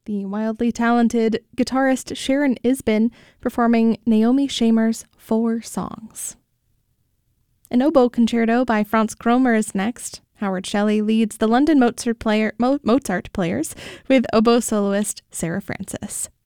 the wildly talented guitarist Sharon Isbin performing Naomi Schamer's 4 songs. An oboe concerto by Franz Kromer is next. Howard Shelley leads the London Mozart Players with oboe soloist Sarah Francis.